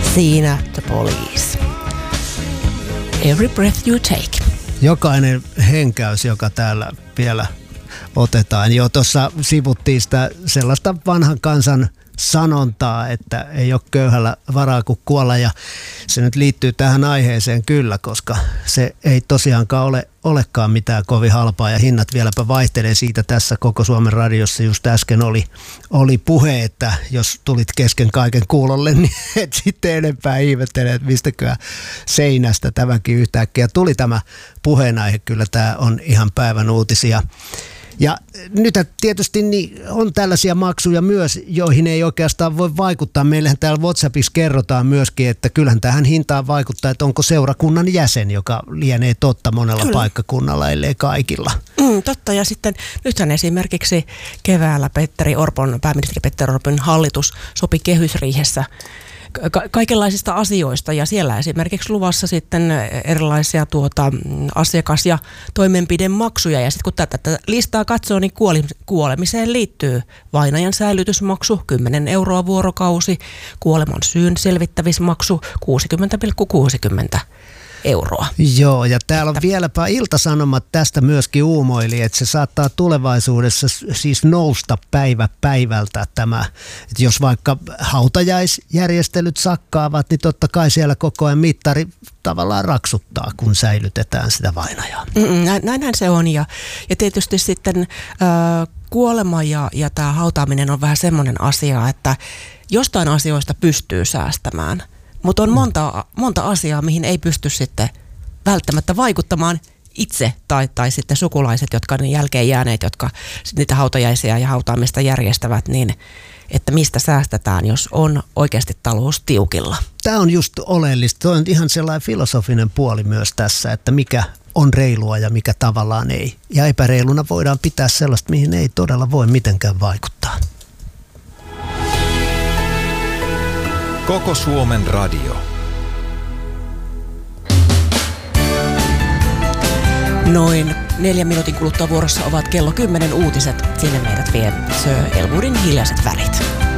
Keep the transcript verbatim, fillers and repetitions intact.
Siinä The Police. Every breath you take. Jokainen henkäys, joka täällä vielä otetaan. Jo tuossa sivuttiin sitä sellaista vanhan kansan sanontaa, että ei ole köyhällä varaa kuin kuolla, ja se nyt liittyy tähän aiheeseen kyllä, koska se ei tosiaankaan ole, olekaan mitään kovin halpaa, ja hinnat vieläpä vaihtelee siitä. Tässä Koko Suomen radiossa just äsken oli, oli puhe, että jos tulit kesken kaiken kuulolle, niin et sitten enempää ihmettele, että mistäköhän seinästä tämäkin yhtäkkiä tuli tämä puheenaihe. Kyllä tämä on ihan päivän uutisia. Ja nyt tietysti niin on tällaisia maksuja myös, joihin ei oikeastaan voi vaikuttaa. Meillähän täällä WhatsAppissa kerrotaan myöskin, että kyllähän tähän hintaan vaikuttaa, että onko seurakunnan jäsen, joka lienee totta monella Kyllä. paikkakunnalla, ellei kaikilla. Mm, totta, ja sitten nythän esimerkiksi keväällä Petteri Orpon, pääministeri Petteri Orpon hallitus sopi kehysriihessä ka- kaikenlaisista asioista, ja siellä esimerkiksi luvassa sitten erilaisia tuota, asiakas- ja toimenpidemaksuja, ja sitten kun tätä, tätä listaa katsoo, niin kuoli, kuolemiseen liittyy vainajan säilytysmaksu kymmenen euroa vuorokausi, kuoleman syyn selvittävismaksu kuusikymmentä pilkku kuusikymmentä euroa. Joo, ja täällä on vieläpä Ilta-Sanomat tästä myöskin uumoili, että se saattaa tulevaisuudessa siis nousta päivä päivältä tämä, että jos vaikka hautajaisjärjestelyt sakkaavat, niin totta kai siellä koko ajan mittari tavallaan raksuttaa, kun säilytetään sitä vainajaa. Mm, näinhän se on, ja, ja tietysti sitten äh, kuolema ja, ja tämä hautaaminen on vähän semmoinen asia, että jostain asioista pystyy säästämään. Mutta on monta, monta asiaa, mihin ei pysty sitten välttämättä vaikuttamaan itse tai, tai sitten sukulaiset, jotka ne jälkeen jääneet, jotka niitä hautajaisia ja hautaamista järjestävät, niin että mistä säästetään, jos on oikeasti talous tiukilla. Tämä on just oleellista. Tuo on ihan sellainen filosofinen puoli myös tässä, että mikä on reilua ja mikä tavallaan ei. Ja epäreiluna voidaan pitää sellaista, mihin ei todella voi mitenkään vaikuttaa. Koko Suomen radio. Noin neljän minuutin kuluttua vuorossa ovat kello kymmenen uutiset. Sinne meidät vie Sir Elwoodin Hiljaiset värit.